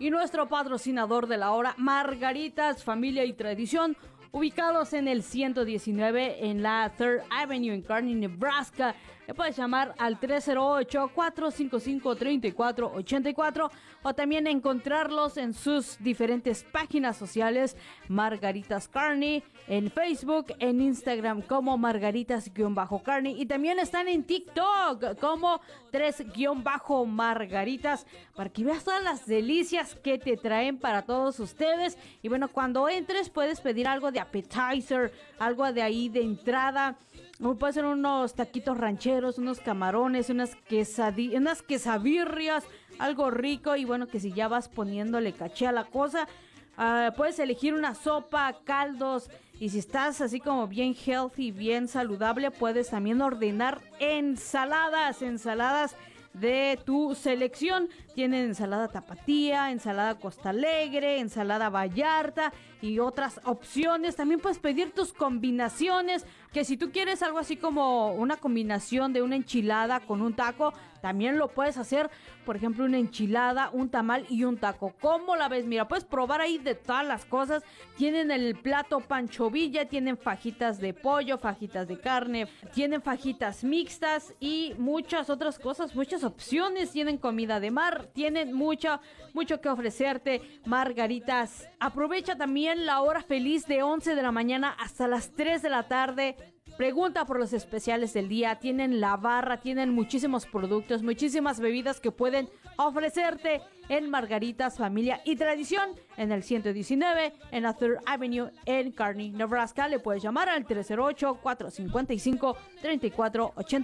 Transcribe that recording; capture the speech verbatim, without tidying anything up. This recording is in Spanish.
Y nuestro patrocinador de la hora, Margaritas Familia y Tradición, ubicados en el ciento diecinueve en la Third Avenue en Kearney, Nebraska. Le puedes llamar al tres cero ocho, cuatro cinco cinco, tres cuatro ocho cuatro o también encontrarlos en sus diferentes páginas sociales, Margaritas Kearney, en Facebook, en Instagram como Margaritas-Kearney, y también están en TikTok como tres-Margaritas, para que veas todas las delicias que te traen para todos ustedes. Y bueno, cuando entres puedes pedir algo de appetizer, algo de ahí de entrada. Puede ser unos taquitos rancheros, unos camarones, unas quesadillas, unas quesabirrias, algo rico. Y bueno, que si ya vas poniéndole caché a la cosa, uh, puedes elegir una sopa, caldos. Y si estás así como bien healthy, bien saludable, puedes también ordenar ensaladas, ensaladas de tu selección. Tienen ensalada tapatía, ensalada Costa Alegre, ensalada Vallarta y otras opciones. También puedes pedir tus combinaciones, que si tú quieres algo así como una combinación de una enchilada con un taco, también lo puedes hacer. Por ejemplo, una enchilada, un tamal y un taco. ¿Cómo la ves? Mira, puedes probar ahí de todas las cosas. Tienen el plato Pancho Villa, tienen fajitas de pollo, fajitas de carne, tienen fajitas mixtas y muchas otras cosas, muchas opciones. Tienen comida de mar, tienen mucho, mucho que ofrecerte, Margaritas. Aprovecha también la hora feliz de once de la mañana hasta las tres de la tarde. Pregunta por los especiales del día. Tienen la barra, tienen muchísimos productos, muchísimas bebidas que pueden ofrecerte en Margaritas Familia y Tradición en el ciento diecinueve en la Third Avenue en Kearney, Nebraska. Le puedes llamar al tres cero ocho, cuatro cinco cinco, tres cuatro ocho